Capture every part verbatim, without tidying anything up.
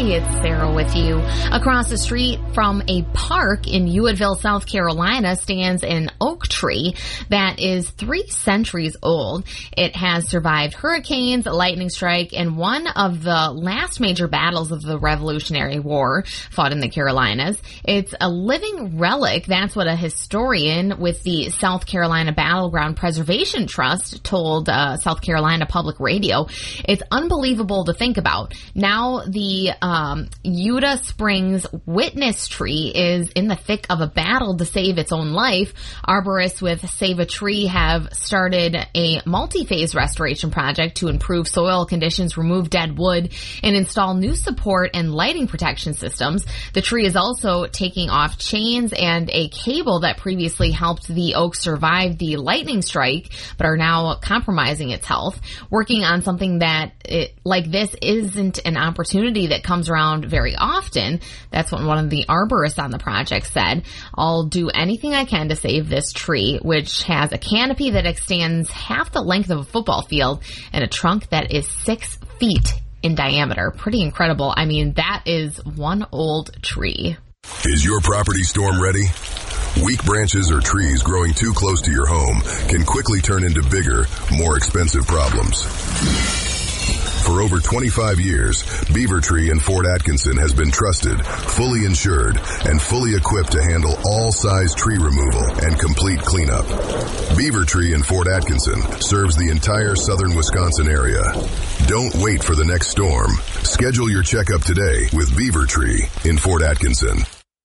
Hey, it's Sarah with you. Across the street from a park in Hewittville, South Carolina, stands an oak tree that is three centuries old. It has survived hurricanes, a lightning strike, and one of the last major battles of the Revolutionary War fought in the Carolinas. It's a living relic. That's what a historian with the South Carolina Battleground Preservation Trust told uh, South Carolina Public Radio. It's unbelievable to think about. Now the um, Yuta Springs witness tree is in the thick of a battle to save its own life. Arborists with Save a Tree have started a multi-phase restoration project to improve soil conditions, remove dead wood, and install new support and lighting protection systems. The tree is also taking off chains and a cable that previously helped the oak survive the lightning strike, but are now compromising its health. Working on something that, it, like this, isn't an opportunity that comes around very often. That's what one of the arborists on the project said. I'll do anything I can to save this tree, which has a canopy that extends half the length of a football field and a trunk that is six feet in diameter. Pretty incredible. I mean, that is one old tree. Is your property storm ready? Weak branches or trees growing too close to your home can quickly turn into bigger, more expensive problems. For over twenty-five years, Beaver Tree in Fort Atkinson has been trusted, fully insured, and fully equipped to handle all size tree removal and complete cleanup. Beaver Tree in Fort Atkinson serves the entire southern Wisconsin area. Don't wait for the next storm. Schedule your checkup today with Beaver Tree in Fort Atkinson.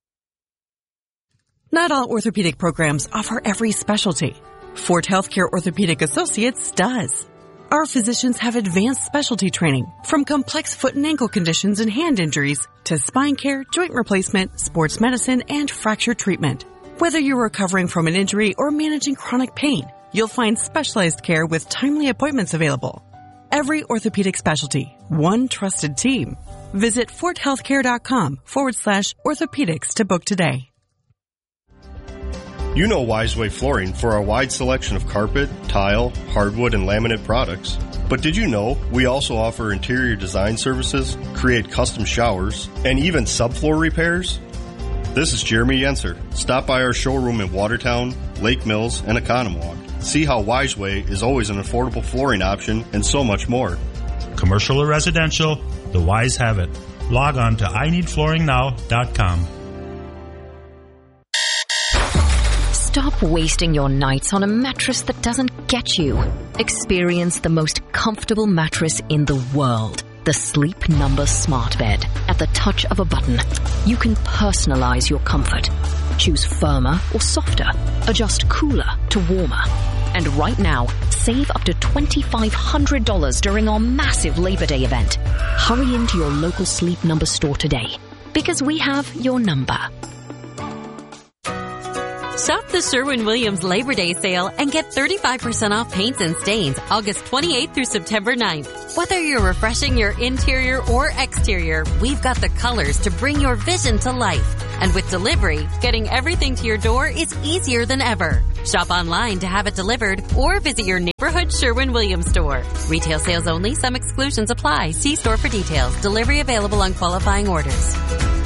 Not all orthopedic programs offer every specialty. Fort Healthcare Orthopedic Associates does. Our physicians have advanced specialty training, from complex foot and ankle conditions and hand injuries to spine care, joint replacement, sports medicine, and fracture treatment. Whether you're recovering from an injury or managing chronic pain, you'll find specialized care with timely appointments available. Every orthopedic specialty, one trusted team. Visit forthealthcare.com forward slash orthopedics to book today. You know Wiseway Flooring for our wide selection of carpet, tile, hardwood, and laminate products. But did you know we also offer interior design services, create custom showers, and even subfloor repairs? This is Jeremy Yenser. Stop by our showroom in Watertown, Lake Mills, and Oconomowoc. See how Wiseway is always an affordable flooring option and so much more. Commercial or residential, the Wise have it. Log on to I need flooring now dot com. Stop wasting your nights on a mattress that doesn't get you. Experience the most comfortable mattress in the world. The Sleep Number Smart Bed. At the touch of a button, you can personalize your comfort. Choose firmer or softer. Adjust cooler to warmer. And right now, save up to twenty-five hundred dollars during our massive Labor Day event. Hurry into your local Sleep Number store today, because we have your number. Shop the Sherwin-Williams Labor Day sale and get thirty-five percent off paints and stains August twenty-eighth through September ninth. Whether you're refreshing your interior or exterior, we've got the colors to bring your vision to life. And with delivery, getting everything to your door is easier than ever. Shop online to have it delivered or visit your neighborhood Sherwin-Williams store. Retail sales only. Some exclusions apply. See store for details. Delivery available on qualifying orders.